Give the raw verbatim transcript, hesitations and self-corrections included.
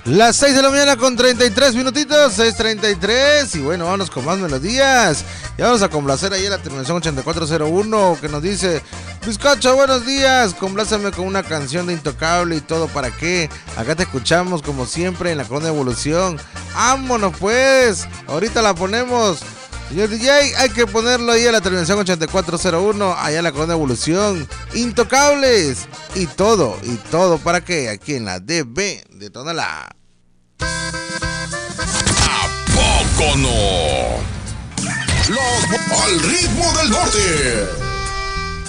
Las seis de la mañana con treinta y tres minutitos, seis treinta y tres. Y bueno, vámonos con más melodías. Y vamos a complacer ahí a la terminación ochenta y cuatro cero uno que nos dice: Bizcocho, buenos días, compláceme con una canción de Intocable y todo para qué. Acá te escuchamos como siempre en la Colonia Evolución. Vámonos pues, ahorita la ponemos. Señor D J, hay que ponerlo ahí a la terminación ochenta y cuatro cero uno, allá en la Colonia Evolución. Intocables y todo, y todo para qué, aquí en la D B de Tonalá. ¿A poco no? Los al ritmo del norte.